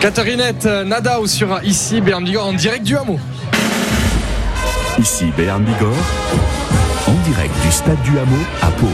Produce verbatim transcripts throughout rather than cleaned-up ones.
Catherinette Nadao sur ici Béarn Bigorre en direct du hameau. Ici Béarn Bigorre, en direct du stade du hameau à Pau.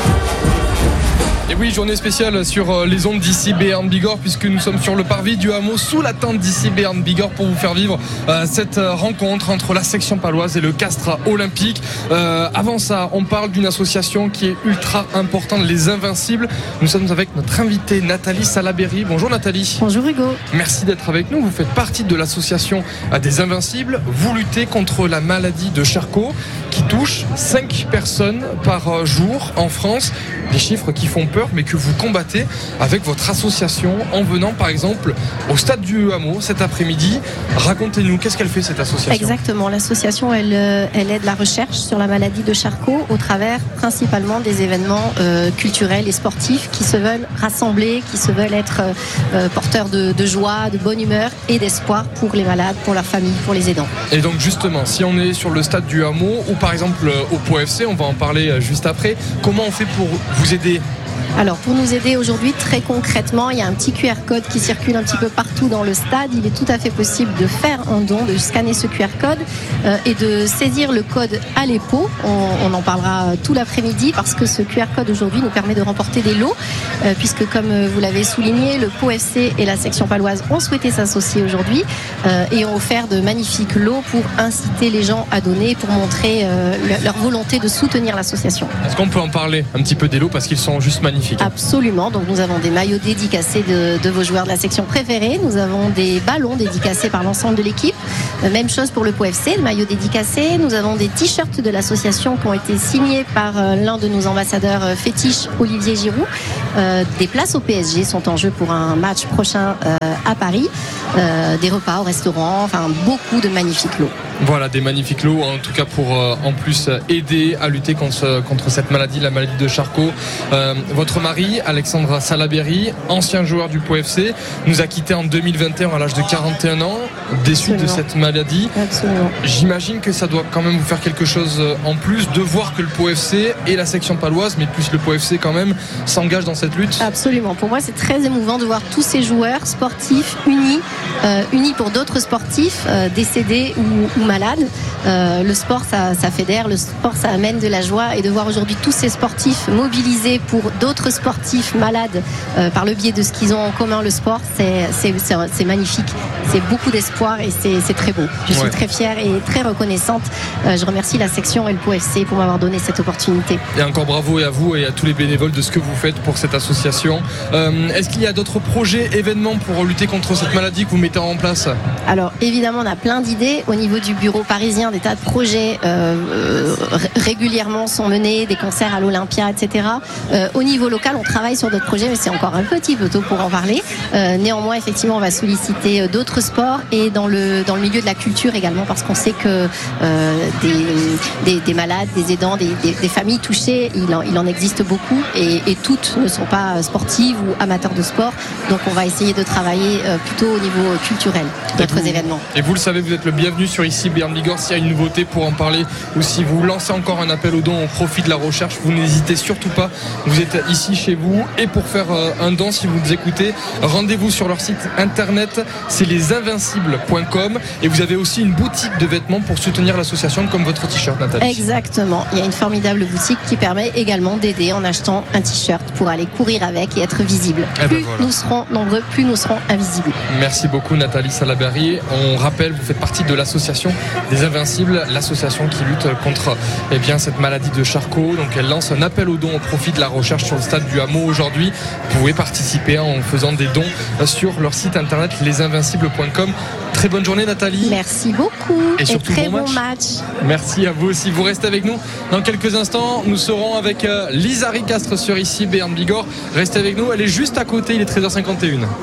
Et oui, journée spéciale sur les ondes d'ici Béarn Bigorre, puisque nous sommes sur le parvis du hameau sous la tente d'ici Béarn Bigorre pour vous faire vivre euh, cette rencontre entre la section paloise et le Castres olympique. Euh, avant ça, on parle d'une association qui est ultra importante, les Invincibles. Nous sommes avec notre invitée Nathalie Salaberry. Bonjour Nathalie. Bonjour Hugo. Merci d'être avec nous. Vous faites partie de l'association des Invincibles. Vous luttez contre la maladie de Charcot qui touche cinq personnes par jour en France. Des chiffres qui font peur, mais que vous combattez avec votre association en venant par exemple au stade du hameau cet après-midi. Racontez-nous, qu'est-ce qu'elle fait cette association ? Exactement, l'association elle, elle aide la recherche sur la maladie de Charcot au travers principalement des événements euh, culturels et sportifs qui se veulent rassembler, qui se veulent être euh, porteurs de, de joie, de bonne humeur et d'espoir pour les malades, pour leurs familles, pour les aidants. Et donc justement, si on est sur le stade du hameau ou par exemple au Pau F C, on va en parler juste après, comment on fait pour vous aider ? Alors pour nous aider aujourd'hui très concrètement, il y a un petit Q R code qui circule un petit peu partout dans le stade. Il est tout à fait possible de faire un don, de scanner ce Q R code euh, et de saisir le code Aleppo. On, on en parlera tout l'après-midi parce que ce Q R code aujourd'hui nous permet de remporter des lots euh, puisque comme vous l'avez souligné, le Pau F C et la section paloise ont souhaité s'associer aujourd'hui euh, et ont offert de magnifiques lots pour inciter les gens à donner, pour montrer euh, leur volonté de soutenir l'association. Est-ce qu'on peut en parler un petit peu des lots parce qu'ils sont juste magnifiques ? Absolument, donc nous avons des maillots dédicacés de, de vos joueurs de la section préférée, nous avons des ballons dédicacés par l'ensemble de l'équipe, euh, même chose pour le Pau F C, le maillot dédicacé, nous avons des t-shirts de l'association qui ont été signés par euh, l'un de nos ambassadeurs euh, fétiches, Olivier Giroud. Euh, des places au P S G sont en jeu pour un match prochain euh, à Paris, euh, des repas au restaurant, enfin beaucoup de magnifiques lots. Voilà, des magnifiques lots, en tout cas pour euh, en plus aider à lutter contre, contre cette maladie, la maladie de Charcot. Euh, votre mari, Alexandre Salaberry, ancien joueur du Pau F C, nous a quittés en deux mille vingt et un à l'âge de quarante et un ans, déçu de cette maladie. Absolument. J'imagine que ça doit quand même vous faire quelque chose en plus de voir que le Pau F C et la section paloise, mais plus le Pau F C quand même, s'engagent dans cette lutte. Absolument. Pour moi, c'est très émouvant de voir tous ces joueurs sportifs unis, euh, unis pour d'autres sportifs euh, décédés ou, ou malades. Euh, le sport, ça, ça fédère, le sport, ça amène de la joie, et de voir aujourd'hui tous ces sportifs mobilisés pour d'autres sportifs malades euh, par le biais de ce qu'ils ont en commun, le sport, c'est, c'est, c'est, c'est magnifique. C'est beaucoup d'espoir et c'est, c'est très beau. Je suis ouais. très fière et très reconnaissante. Euh, je remercie la section et le Pau F C pour m'avoir donné cette opportunité. Et encore bravo et à vous et à tous les bénévoles de ce que vous faites pour cette association. Euh, est-ce qu'il y a d'autres projets, événements pour lutter contre cette maladie que vous mettez en place ? Alors évidemment, on a plein d'idées. Au niveau du bureau parisien, des tas de projets euh, euh, régulièrement sont menés, des concerts à l'Olympia, et cetera. Euh, au niveau local, on travaille sur d'autres projets, mais c'est encore un petit peu tôt pour en parler. Euh, néanmoins, effectivement, on va solliciter d'autres sports et dans le, dans le milieu de la culture également, parce qu'on sait que euh, des, des, des malades, des aidants, des, des, des familles touchées, il en, il en existe beaucoup, et, et toutes ne sont pas sportives ou amateurs de sport. Donc on va essayer de travailler euh, plutôt au niveau culturel, d'autres événements. Et vous le savez, vous êtes le bienvenu sur ici Béarn Bigorre. S'il y a une nouveauté pour en parler, ou si vous lancez encore un appel au don au profit de la recherche, vous n'hésitez surtout pas. Vous êtes ici chez vous, et pour faire un don, si vous nous écoutez, rendez-vous sur leur site internet, c'est les invincibles point com, et vous avez aussi une boutique de vêtements pour soutenir l'association, comme votre t-shirt, Nathalie. Exactement, il y a une formidable boutique qui permet également d'aider en achetant un t-shirt pour aller courir avec et être visible. Eh plus ben voilà. Nous serons nombreux, plus nous serons invisibles. Merci beaucoup Nathalie Salaberry. On rappelle, vous faites partie de l'association des Invincibles, l'association qui lutte contre eh bien, cette maladie de Charcot. Donc elle lance un appel aux dons au profit de la recherche sur le stade du hameau aujourd'hui. Vous pouvez participer en faisant des dons sur leur site internet les invincibles point com. Très bonne journée Nathalie. Merci beaucoup et, surtout et très bon bon match. match. Merci à vous aussi. Vous restez avec nous. Dans quelques instants, nous serons avec euh, Lisa Ricastre sur ici Béarn Bigorre. Restez avec nous. Elle est juste à côté. Il est treize heures cinquante et une.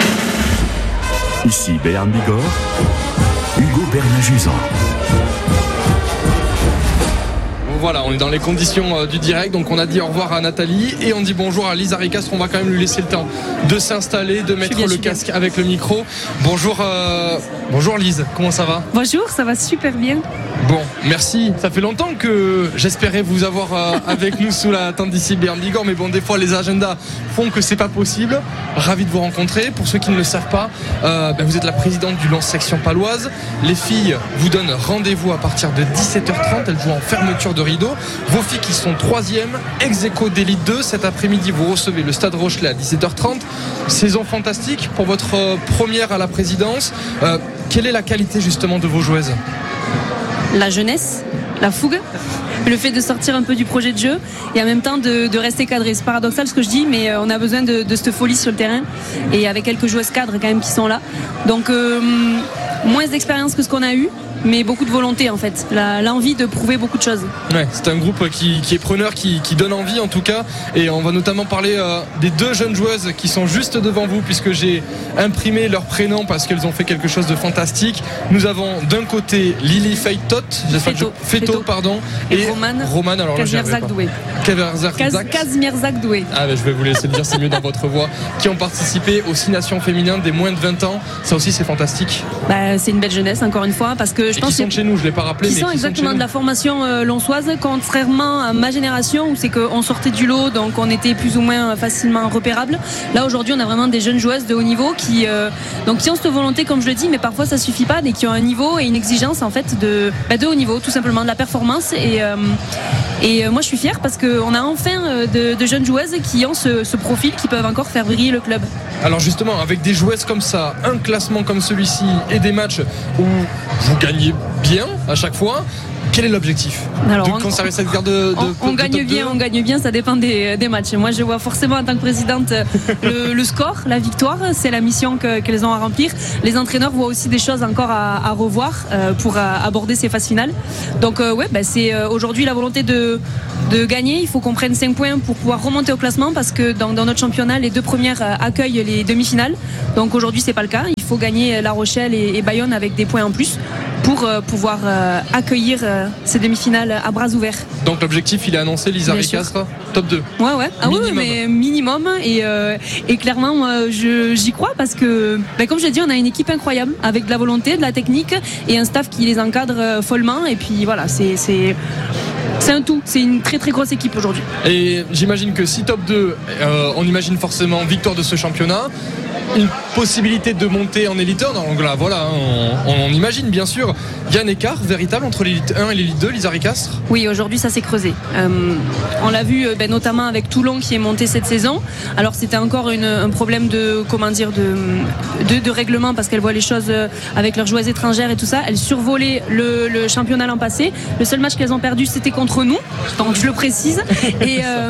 Ici Béarn Bigorre, Hugo Bernajuzan. Voilà, on est dans les conditions euh, du direct, donc on a dit au revoir à Nathalie et on dit bonjour à Lisa Ricastre. On va quand même lui laisser le temps de s'installer, de mettre bien, le casque bien. Avec le micro. Bonjour euh, Bonjour Lise, comment ça va ? Bonjour, ça va super bien. Bon, merci. Ça fait longtemps que j'espérais vous avoir euh, avec nous sous la tente d'ici Béarn Bigorre, mais bon, des fois les agendas font que c'est pas possible. Ravi de vous rencontrer. Pour ceux qui ne le savent pas, euh, ben, vous êtes la présidente du Lens section paloise. Les filles vous donnent rendez-vous à partir de dix-sept heures trente. Elles jouent en fermeture de rideau. Vos filles qui sont troisième, ex-aequo d'élite deux. Cet après-midi, vous recevez le Stade Rochelet à dix-sept heures trente. Saison fantastique pour votre euh, première à la présidence. Euh, quelle est la qualité justement de vos joueuses ? La jeunesse, la fougue, le fait de sortir un peu du projet de jeu et en même temps de, de rester cadré. C'est paradoxal ce que je dis, mais on a besoin de, de cette folie sur le terrain et avec quelques joueuses cadres quand même qui sont là. Donc euh, moins d'expérience que ce qu'on a eu, mais beaucoup de volonté en fait, la, l'envie de prouver beaucoup de choses. Ouais, c'est un groupe qui, qui est preneur, qui, qui donne envie en tout cas, et on va notamment parler euh, des deux jeunes joueuses qui sont juste devant vous, puisque j'ai imprimé leur prénom parce qu'elles ont fait quelque chose de fantastique. Nous avons d'un côté Lily Feitot, Feto, Feto, pardon, et, et Roman, Roman alors Kazmierzak Doué. Kazmierzak Doué. Ah ben je vais vous laisser le dire, c'est mieux dans votre voix. Qui ont participé aux six nations féminines des moins de vingt ans. Ça aussi c'est fantastique. Bah, c'est une belle jeunesse encore une fois, parce que je et pense qui sont de chez nous, je l'ai pas rappelé, qui mais sont qui exactement sont de, de la formation euh, lonsoise, contrairement à ma génération où c'est qu'on sortait du lot, donc on était plus ou moins facilement repérable. Là aujourd'hui on a vraiment des jeunes joueuses de haut niveau qui euh, donc qui ont cette volonté, comme je le dis, mais parfois ça suffit pas, mais qui ont un niveau et une exigence en fait de, bah, de haut niveau, tout simplement de la performance. Et euh, et euh, moi je suis fière parce qu'on a enfin de, de jeunes joueuses qui ont ce, ce profil, qui peuvent encore faire briller le club. Alors justement, avec des joueuses comme ça, un classement comme celui-ci et des matchs où vous gagnez bien à chaque fois, quel est l'objectif ? Alors, de on, conserver cette garde de, de, on, on de gagne top bien, deux. on gagne bien, ça dépend des, des matchs. Moi je vois forcément en tant que présidente le, le score, la victoire, c'est la mission que, qu'elles ont à remplir. Les entraîneurs voient aussi des choses encore à, à revoir euh, pour à, aborder ces phases finales. Donc euh, ouais, bah, c'est euh, aujourd'hui la volonté de, de gagner. Il faut qu'on prenne cinq points pour pouvoir remonter au classement, parce que dans, dans notre championnat les deux premières euh, accueillent les demi-finales. Donc aujourd'hui c'est pas le cas. Il faut gagner La Rochelle et, et Bayonne avec des points en plus pour euh, pouvoir euh, accueillir euh, ces demi-finales à bras ouverts. Donc l'objectif il est annoncé, Lisa Ricastre, top deux. Ouais ouais. Ah minimum. oui, mais minimum et, euh, et clairement moi, je, j'y crois parce que bah, comme je l'ai dit, on a une équipe incroyable avec de la volonté, de la technique et un staff qui les encadre euh, follement, et puis voilà, c'est, c'est c'est un tout, c'est une très très grosse équipe aujourd'hui. Et j'imagine que si top deux, euh, on imagine forcément victoire de ce championnat, une possibilité de monter en élite un. Donc là, voilà, on, on imagine bien sûr. Il y a un écart véritable entre l'élite un et l'élite deux, Lisa Ricastre ? Oui, aujourd'hui ça s'est creusé. Euh, on l'a vu ben, notamment avec Toulon qui est monté cette saison. Alors c'était encore une, un problème de comment dire de, de, de règlement, parce qu'elles voient les choses avec leurs joueuses étrangères et tout ça. Elles survolaient le, le championnat l'an passé. Le seul match qu'elles ont perdu c'était contre nous, donc je le précise. Et euh,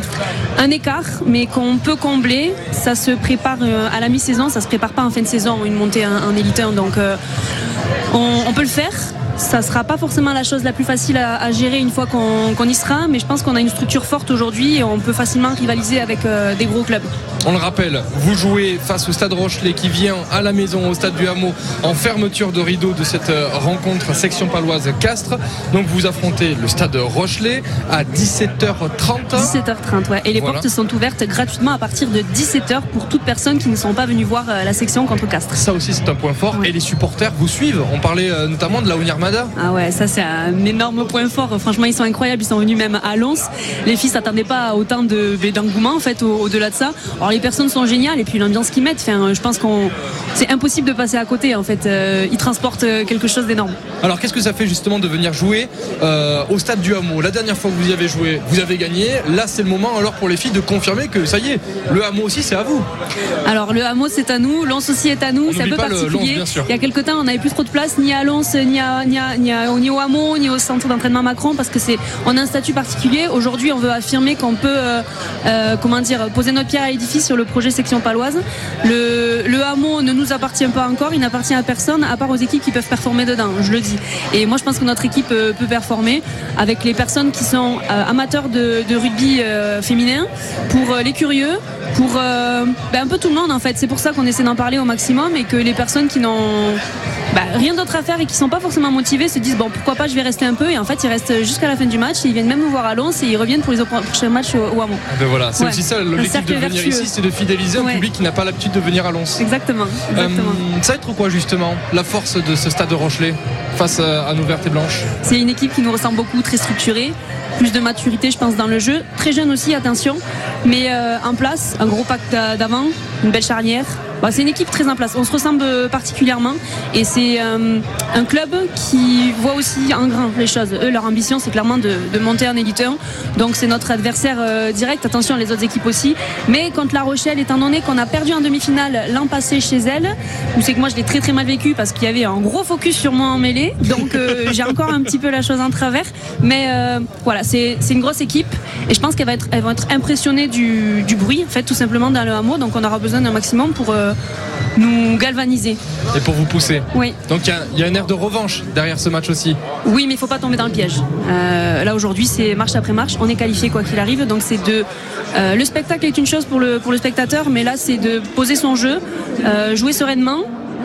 un écart, mais qu'on peut combler. Ça se prépare à la mi-saison, ça se prépare pas en fin de saison, une montée en, en élite un. Donc euh, on, on peut le faire. Ça sera pas forcément la chose la plus facile à, à gérer une fois qu'on, qu'on y sera, mais je pense qu'on a une structure forte aujourd'hui et on peut facilement rivaliser avec euh, des gros clubs. On le rappelle, vous jouez face au Stade Rochelet qui vient à la maison au Stade du Hameau en fermeture de rideau de cette rencontre section paloise Castres. Donc vous affrontez le Stade Rochelet à dix-sept heures trente. dix-sept heures trente, ouais. Et les voilà. portes sont ouvertes gratuitement à partir de dix-sept heures pour toute personne qui ne sont pas venues voir la section contre Castres. Ça aussi c'est un point fort, ouais. Et les supporters vous suivent. On parlait notamment de la Onyarmada. Ah ouais, ça c'est un énorme point fort. Franchement, ils sont incroyables. Ils sont venus même à Lens. Les filles s'attendaient pas à autant de, d'engouement en fait au, au-delà de ça. Alors les personnes sont géniales et puis l'ambiance qu'ils mettent. Enfin, je pense qu'on c'est impossible de passer à côté en fait. Euh, ils transportent quelque chose d'énorme. Alors qu'est-ce que ça fait justement de venir jouer euh, au Stade du Hameau ? La dernière fois que vous y avez joué, vous avez gagné. Là, c'est le moment alors pour les filles de confirmer que ça y est, le Hameau aussi c'est à vous. Alors le Hameau c'est à nous, Lens aussi est à nous. On c'est un peu particulier. Le Lens, il y a quelques temps, on n'avait plus trop de place ni à Lens, ni à, ni à, ni à ni au Hameau, ni au centre d'entraînement Macron, parce que c'est on a un statut particulier. Aujourd'hui, on veut affirmer qu'on peut euh, euh, comment dire poser notre pierre à l'édifice sur le projet section paloise. Le, le Hameau ne nous appartient pas encore, il n'appartient à personne à part aux équipes qui peuvent performer dedans, je le dis. Et moi je pense que notre équipe euh, peut performer avec les personnes qui sont euh, amateurs de, de rugby euh, féminin, pour euh, les curieux, pour euh, ben, un peu tout le monde en fait. C'est pour ça qu'on essaie d'en parler au maximum et que les personnes qui n'ont bah, rien d'autre à faire et qui sont pas forcément motivés se disent bon pourquoi pas je vais rester un peu, et en fait ils restent jusqu'à la fin du match et ils viennent même nous voir à Lons et ils reviennent pour les prochains matchs au, au Hameau. Ah ben voilà, c'est ouais. aussi ça l'objectif de venir vertueux. ici, c'est de fidéliser un ouais. public qui n'a pas l'habitude de venir à Lons. Exactement, exactement. Euh, ça va être quoi justement la force de ce stade de Rochelet face à, à nos vertes et blanches? C'est une équipe qui nous ressemble beaucoup, très structurée, plus de maturité je pense dans le jeu, très jeune aussi attention, mais euh, en place, un gros pack d'avant, une belle charnière. Bah, c'est une équipe très en place, on se ressemble particulièrement et c'est euh, un club qui voit aussi en grand les choses. Eux, leur ambition c'est clairement de, de monter en Élite un, donc c'est notre adversaire euh, direct, attention les autres équipes aussi, mais contre La Rochelle, étant donné qu'on a perdu en demi-finale l'an passé chez elle, où c'est que moi je l'ai très très mal vécu parce qu'il y avait un gros focus sur moi en mêlée, donc euh, j'ai encore un petit peu la chose en travers, mais euh, voilà, c'est, c'est une grosse équipe et je pense qu'elle va être, elles vont être impressionnées du, du bruit en fait, tout simplement dans le hameau, donc on aura besoin d'un maximum pour euh, nous galvaniser. Et pour vous pousser. Oui. Donc il y, y a un air de revanche derrière ce match aussi. Oui, mais il ne faut pas tomber dans le piège. Euh, là aujourd'hui, c'est marche après marche. On est qualifié quoi qu'il arrive. Donc c'est de. Euh, le spectacle est une chose pour le, pour le spectateur, mais là c'est de poser son jeu, euh, jouer sereinement.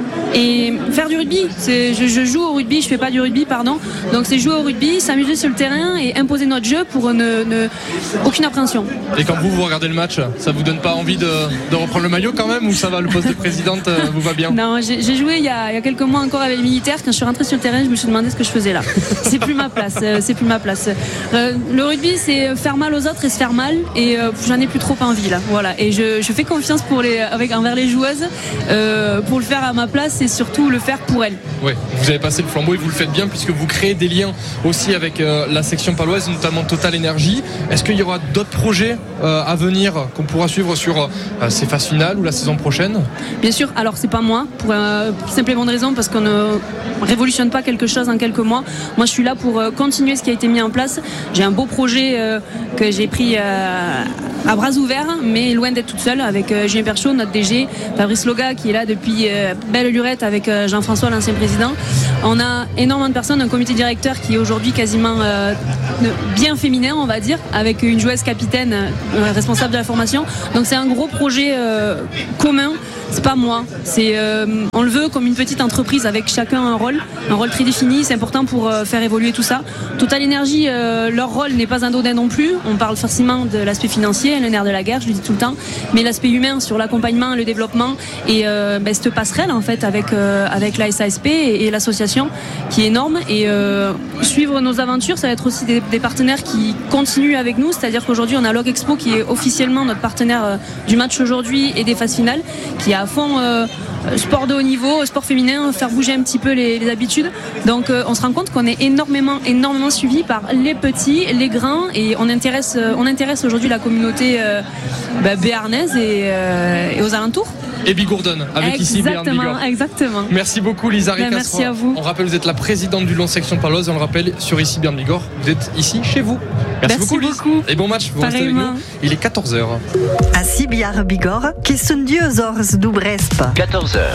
Et faire du rugby, c'est, je, je joue au rugby, je fais pas du rugby, pardon. Donc c'est jouer au rugby, s'amuser sur le terrain et imposer notre jeu pour ne, ne aucune appréhension. Et quand vous vous regardez le match, ça vous donne pas envie de, de reprendre le maillot quand même, ou ça va, le poste de présidente vous va bien? Non, j'ai, j'ai joué il y, a, il y a quelques mois encore avec les militaires. Quand je suis rentrée sur le terrain, je me suis demandé ce que je faisais là. C'est plus ma place, c'est plus ma place. Euh, le rugby, c'est faire mal aux autres et se faire mal, et euh, j'en ai plus trop envie là. Voilà. Et je, je fais confiance pour les, avec, envers les joueuses euh, pour le faire à ma place. Et surtout le faire pour elle. Oui, vous avez passé le flambeau et vous le faites bien puisque vous créez des liens aussi avec euh, la section paloise, notamment Total Energy. Est-ce qu'il y aura d'autres projets euh, à venir qu'on pourra suivre sur euh, ces phases finales ou la saison prochaine? Bien sûr, alors c'est pas moi, pour euh, simplement de raison parce qu'on ne révolutionne pas quelque chose en quelques mois. Moi je suis là pour euh, continuer ce qui a été mis en place. J'ai un beau projet euh, que j'ai pris euh, à bras ouverts, mais loin d'être toute seule, avec euh, Julien Perchaud, notre D G, Fabrice Loga qui est là depuis euh, belle lurette avec euh, Jean-François, l'ancien président. On a énormément de personnes, un comité directeur qui est aujourd'hui quasiment euh, bien féminin, on va dire, avec une joueuse capitaine euh, responsable de la formation. Donc c'est un gros projet euh, commun. C'est pas moi, c'est, euh, on le veut comme une petite entreprise avec chacun un rôle, un rôle très défini, c'est important pour euh, faire évoluer tout ça. Total Energy, euh, leur rôle n'est pas anodin non plus, on parle forcément de l'aspect financier, le nerf de la guerre, je le dis tout le temps, mais l'aspect humain sur l'accompagnement, le développement et euh, ben, cette passerelle en fait avec, euh, avec la S A S P et, et l'association qui est énorme, et euh, suivre nos aventures, ça va être aussi des, des partenaires qui continuent avec nous, c'est-à-dire qu'aujourd'hui on a Log Expo qui est officiellement notre partenaire euh, du match aujourd'hui et des phases finales, qui a à fond euh, sport de haut niveau, sport féminin, faire bouger un petit peu les, les habitudes. Donc euh, on se rend compte qu'on est énormément, énormément suivi par les petits, les grands, et on intéresse, euh, on intéresse aujourd'hui la communauté euh, bah, béarnaise et, euh, et aux alentours. Et Bigourdonne, avec ici Béarn Bigorre. Exactement. Merci beaucoup Lisa Ricasseroy. Merci à vous. On rappelle, vous êtes la présidente du Lons Section Paloise, on le rappelle sur ici Béarn Bigorre. Vous êtes ici chez vous. Merci, Merci beaucoup, beaucoup Lise. Et bon match, vous Pareillement. Restez avec nous. Il est quatorze heures. À Béarn Bigorre, qui sont deux heures du Brest. quatorze heures.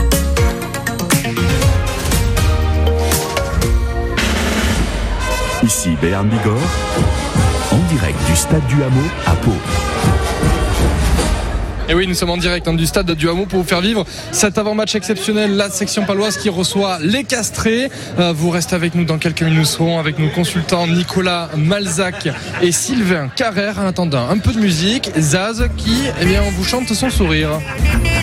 Ici Béarn Bigorre, en direct du stade du Hameau à Pau. Et oui, nous sommes en direct hein, du stade du Hameau pour vous faire vivre cet avant-match exceptionnel, la section paloise qui reçoit les Castrés. Euh, vous restez avec nous dans quelques minutes, nous serons avec nos consultants Nicolas Malzac et Sylvain Carrère. En attendant un peu de musique, Zaz qui, eh bien, on vous chante son sourire.